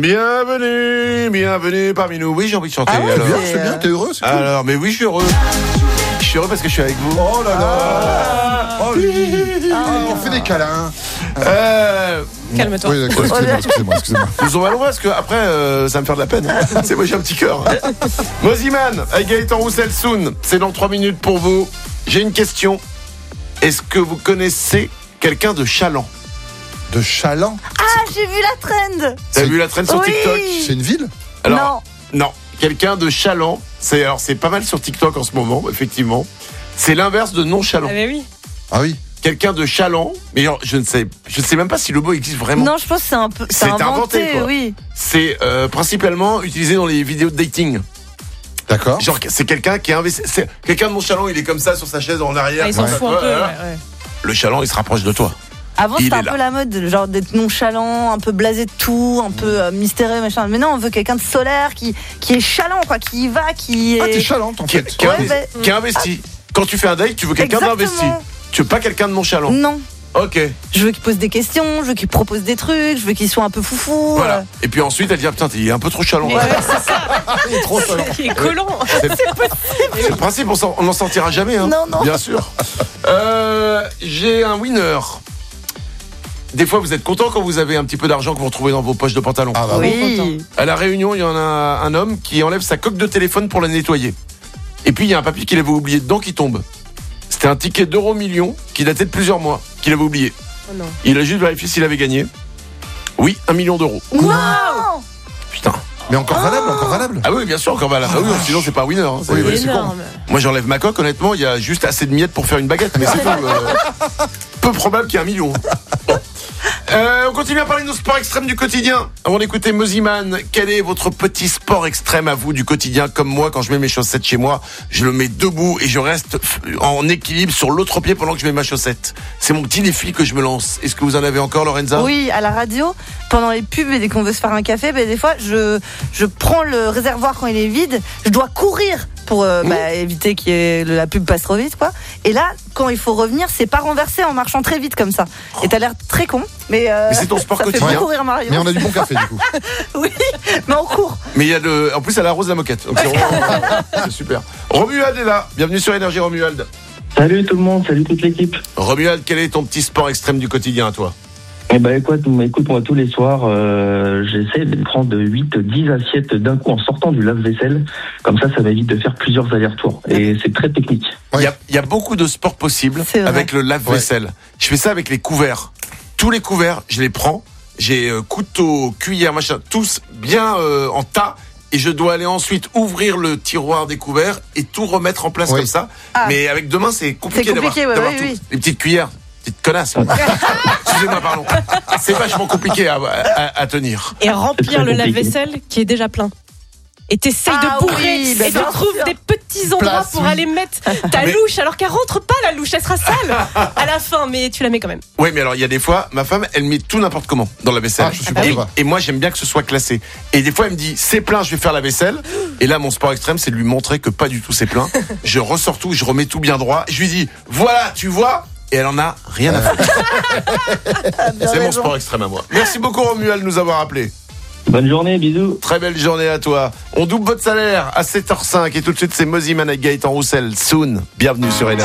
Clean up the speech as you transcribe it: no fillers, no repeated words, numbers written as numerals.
Bienvenue parmi nous. Oui, j'ai envie de chanter. Ah ouais, alors. c'est bien, t'es heureux, c'est cool. Alors, mais oui, je suis heureux. Je suis heureux parce que je suis avec vous. Oh là là. Oh lui. On fait des câlins. Calme-toi. Oui, d'accord, excusez-moi. Nous en allons parce que après, ça va me faire de la peine. C'est moi, j'ai un petit cœur. Moziman, avec Gaëtan Roussel Soun, c'est dans 3 minutes pour vous. J'ai une question. Est-ce que vous connaissez quelqu'un de Chaland? De Chaland? Ah, j'ai vu la trend. T'as vu la traîne sur Oui. TikTok? C'est une ville? Alors, non. Quelqu'un de Chaland, c'est pas mal sur TikTok en ce moment, effectivement. C'est l'inverse de nonchalant. Ah, mais oui. Ah oui. Quelqu'un de Chaland, mais alors, je ne sais même pas si le mot existe vraiment. Non, je pense que c'est un peu. C'est inventé, quoi. Oui. C'est principalement utilisé dans les vidéos de dating. D'accord. Genre, c'est quelqu'un qui a investi. C'est quelqu'un de nonchalant, il est comme ça sur sa chaise en arrière. Ah, il s'en fout un peu. Voilà. Ouais. Le chaland, il se rapproche de toi. Avant, Il c'était est un là. peu la mode, genre d'être nonchalant, un peu blasé de tout, un peu mystérieux, machin. Mais non, on veut quelqu'un de solaire, qui est chalant, quoi, qui y va, qui est. Ah, t'es Chaland en fait. Qui a Ouais, investi. Quand tu fais un date, tu veux quelqu'un Exactement. d'investi. Tu veux pas quelqu'un de nonchalant. Non. Ok. Je veux qu'il pose des questions, je veux qu'il propose des trucs, je veux qu'il soit un peu foufou. Voilà. Et puis ensuite, elle dit ah, putain, il est un peu trop chaland. Mais ouais, c'est ça. Il est trop Chaland. Il est collant. C'est le principe, on n'en sortira jamais. Hein. Non. Bien sûr. J'ai un winner. Des fois, vous êtes content quand vous avez un petit peu d'argent que vous retrouvez dans vos poches de pantalon. Ah bah Oui. À la Réunion, il y en a un homme qui enlève sa coque de téléphone pour la nettoyer. Et puis, il y a un papier qu'il avait oublié dedans qui tombe. C'était un ticket d'euro million qui datait de plusieurs mois, qu'il avait oublié. Oh non. Il a juste vérifié s'il avait gagné. Oui, 1 million d'euros. Waouh. Putain. Mais encore valable. Ah oui, bien sûr, encore valable. Ah oui, sinon, c'est pas un winner. Hein. Oui, C'est c'est énorme. Moi, j'enlève ma coque, honnêtement, il y a juste assez de miettes pour faire une baguette, mais c'est tout. Peu probable qu'il y ait 1 million. Bon. On continue à parler de nos sports extrêmes du quotidien. Avant d'écouter Moziman, quel est votre petit sport extrême à vous du quotidien? Comme moi, quand je mets mes chaussettes chez moi, je le mets debout et je reste en équilibre sur l'autre pied pendant que je mets ma chaussette. C'est mon petit défi que je me lance. Est-ce que vous en avez encore, Lorenza? Oui, à la radio, pendant les pubs et dès qu'on veut se faire un café, des fois, je prends le réservoir quand il est vide, je dois courir pour éviter que la pub passe trop vite, quoi. Et là, quand il faut revenir, c'est pas renversé en marchant très vite comme ça. Et t'as l'air très con, mais c'est ton sport ça quotidien. fait beaucoup rire Mario. Mais on a du bon café du coup. Oui, mais on court. Mais il y a en plus, elle arrose la moquette. Donc, c'est super. Romuald est là. Bienvenue sur Énergie, Romuald. Salut tout le monde, salut toute l'équipe. Romuald, quel est ton petit sport extrême du quotidien à toi? Eh ben écoute, moi tous les soirs, j'essaie de prendre 8-10 assiettes d'un coup en sortant du lave-vaisselle. Comme ça m'évite de faire plusieurs allers-retours. Et c'est très technique. Il y a beaucoup de sports possibles C'est vrai. avec le lave-vaisselle. Je fais ça avec les couverts. Tous les couverts, je les prends. J'ai couteau, cuillère, machin, tous bien en tas. Et je dois aller ensuite ouvrir le tiroir des couverts et tout remettre en place Oui. comme ça. Ah. Mais avec deux mains, c'est compliqué, C'est compliqué, d'avoir oui, tout. oui. Les petites cuillères, petites connasses. Excusez-moi, pardon. C'est vachement compliqué à tenir. Et remplir très le compliqué. lave-vaisselle qui est déjà plein. Et t'essayes Ah de bourrer oui, bah et tu bien trouves sûr. des petits endroits Place, pour oui. aller mettre ta Mais- louche alors qu'elle rentre pas la louche, elle sera sale à la fin, mais tu la mets quand même. Oui, mais alors il y a des fois, ma femme, elle met tout n'importe comment dans la vaisselle. Ah, je supporte pas. Et moi, j'aime bien que ce soit classé. Et des fois, elle me dit, c'est plein, je vais faire la vaisselle. Et là, mon sport extrême, c'est de lui montrer que pas du tout c'est plein. Je ressors tout, je remets tout bien droit. Je lui dis, voilà, tu vois. Et elle en a rien à foutre. C'est mon sport extrême à moi. Merci beaucoup, Romuald, de nous avoir appelés. Bonne journée, bisous. Très belle journée à toi. On double votre salaire à 7h05. Et tout de suite, c'est Moziman avec Gaëtan Roussel. Soon. Bienvenue sur Énergie.